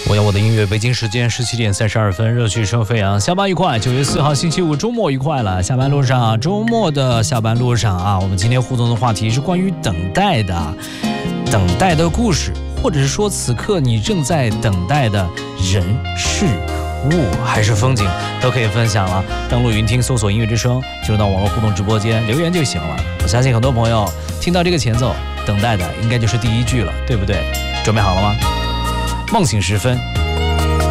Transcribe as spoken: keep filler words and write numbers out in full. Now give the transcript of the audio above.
我有我的音乐，北京时间十七点三十二分，热血声飞扬，下班愉快。九月四号星期五，周末愉快了。下班路上啊，周末的下班路上啊，我们今天互动的话题是关于等待的，等待的故事，或者是说此刻你正在等待的人事物还是风景，都可以分享了。登录云听，搜索音乐之声，进入到网络互动直播间留言就行了。我相信很多朋友听到这个前奏，等待的应该就是第一句了，对不对？准备好了吗？梦醒时分，